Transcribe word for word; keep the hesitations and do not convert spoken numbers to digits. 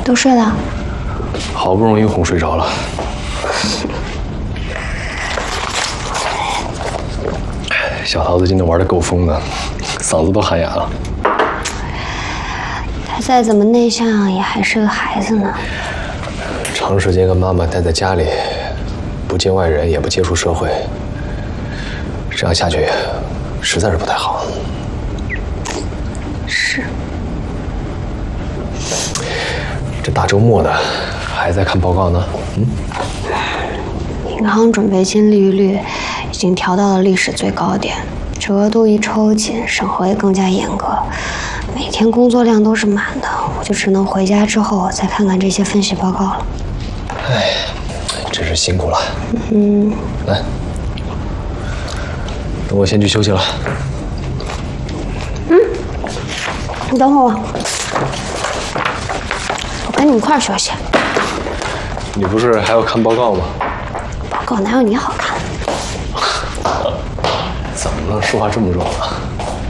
都睡了？ 好不容易哄睡着了。小桃子今天玩的够疯的，嗓子都喊哑了。 他再怎么内向，也还是个孩子呢。 长时间跟妈妈待在家里，不见外人，也不接触社会，这样下去实在是不太好。 是。 这大周末的，还在看报告呢？嗯。 银行准备金利率已经调到了历史最高点，这额度一抽紧，审核也更加严格，每天工作量都是满的，我就只能回家之后再看看这些分析报告了。 哎，真是辛苦了。 嗯。 来，那我先去休息了。 嗯。你等会儿我，我跟你一块儿休息。 你不是还要看报告吗？ 报告哪有你好看？ 怎么了？说话这么软啊？